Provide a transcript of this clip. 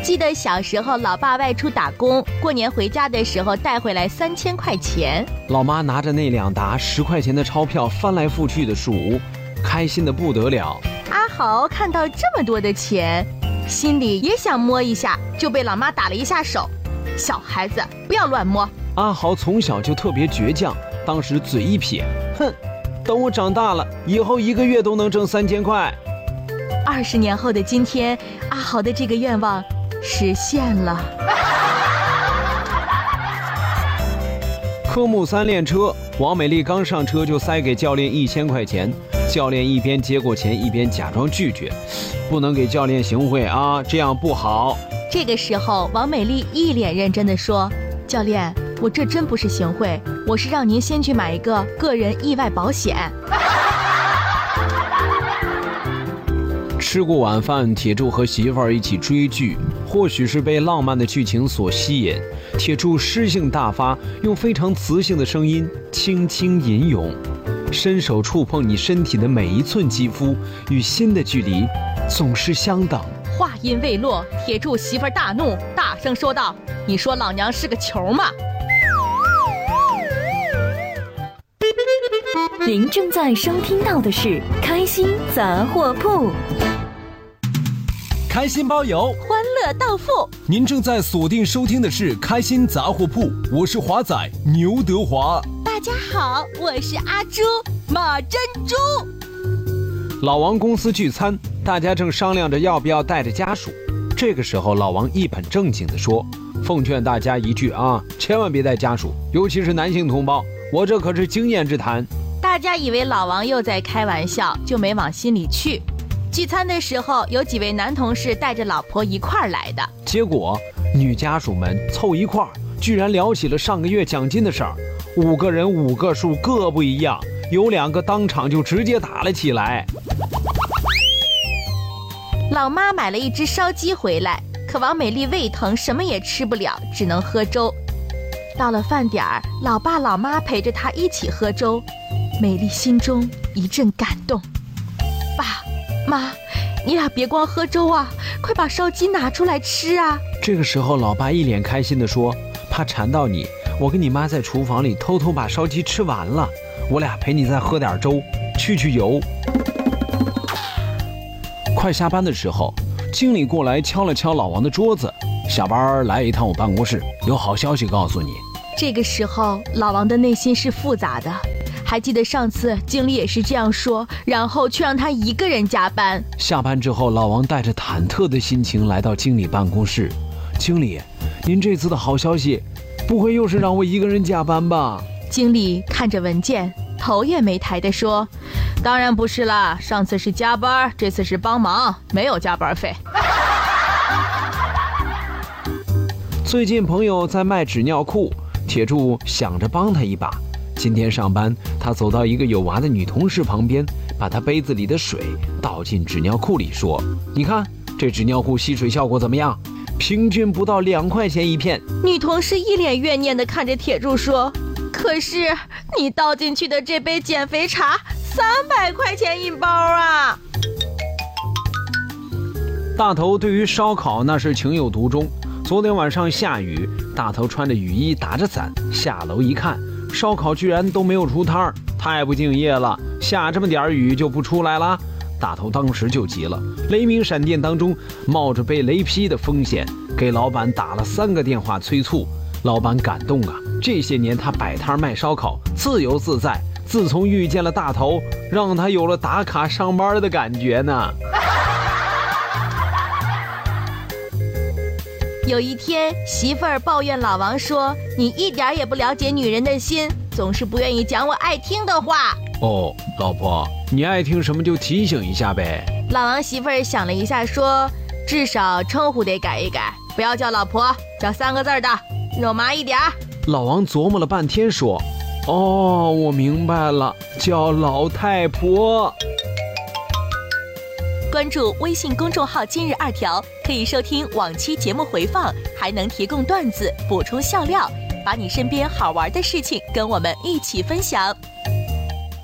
记得小时候，老爸外出打工，过年回家的时候带回来3000块钱。 老妈拿着那2沓10块钱的钞票翻来覆去的数，开心的不得了。 阿豪看到这么多的钱，心里也想摸一下，就被老妈打了一下手。小孩子不要乱摸。 阿豪从小就特别倔强，当时嘴一撇，哼，等我长大了，以后1个月都能挣3000块。 20年后的今天，阿豪的这个愿望实现了。 科目3练车，王美丽刚上车就塞给教练1000块钱，教练一边接过钱一边假装拒绝，不能给教练行贿啊，这样不好。 这个时候，王美丽一脸认真地说：“教练，我这真不是行贿，我是让您先去买一个个人意外保险。” 吃过晚饭，铁柱和媳妇儿一起追剧，或许是被浪漫的剧情所吸引，铁柱诗性大发，用非常磁性的声音轻轻吟咏，伸手触碰你身体的每一寸肌肤，与心的距离总是相等。 话音未落，铁柱媳妇儿大怒，大声说道：“你说老娘是个球吗？” 您正在收听到的是开心杂货铺。 开心包邮， 欢乐到付。 您正在锁定收听的是开心杂货铺，我是华仔牛德华。 大家好，我是阿朱马珍珠。 老王公司聚餐，大家正商量着要不要带着家属。这个时候，老王一本正经地说：“奉劝大家一句啊，千万别带家属，尤其是男性同胞，我这可是经验之谈。” 大家以为老王又在开玩笑，就没往心里去。聚餐的时候，有几位男同事带着老婆一块儿来的， 结果女家属们凑一块儿，居然聊起了上个月奖金的事儿。5个人5个数，各不一样，有2个当场就直接打了起来。 老妈买了一只烧鸡回来，可王美丽胃疼，什么也吃不了，只能喝粥。到了饭点儿，老爸老妈陪着她一起喝粥，美丽心中一阵感动。爸妈，你俩别光喝粥啊，快把烧鸡拿出来吃啊！ 这个时候，老爸一脸开心地说：“怕馋到你，我跟你妈在厨房里偷偷把烧鸡吃完了，我俩陪你再喝点粥，去油。”快下班的时候，经理过来敲了敲老王的桌子：“下班来一趟我办公室，有好消息告诉你。” 这个时候，老王的内心是复杂的。还记得上次经理也是这样说，然后却让他一个人加班。 下班之后，老王带着忐忑的心情来到经理办公室：“经理，您这次的好消息，不会又是让我一个人加班吧？” 经理看着文件，头也没抬地说：“当然不是啦，上次是加班，这次是帮忙，没有加班费。” 最近朋友在卖纸尿裤，铁柱想着帮他一把。今天上班，他走到一个有娃的女同事旁边，把她杯子里的水倒进纸尿裤里，说：“你看这纸尿裤吸水效果怎么样？平均不到2块钱一片。” 女同事一脸怨念地看着铁柱说：“可是你倒进去的这杯减肥茶300块钱一包啊！” 大头对于烧烤那是情有独钟。昨天晚上下雨，大头穿着雨衣打着伞下楼一看，烧烤居然都没有出摊儿，太不敬业了，下这么点雨就不出来了。大头当时就急了，雷鸣闪电当中冒着被雷劈的风险，给老板打了3个电话催促。老板感动啊，这些年他摆摊卖烧烤自由自在，自从遇见了大头，让他有了打卡上班的感觉呢。 有一天，媳妇儿抱怨老王说：“你一点也不了解女人的心，总是不愿意讲我爱听的话。” 哦，老婆，你爱听什么就提醒一下呗。 老王媳妇儿想了一下说：“至少称呼得改一改，不要叫老婆，叫3个字的，肉麻一点。” 老王琢磨了半天说：“哦，我明白了，叫老太婆。” 关注微信公众号今日2条，可以收听往期节目回放，还能提供段子补充笑料，把你身边好玩的事情跟我们一起分享。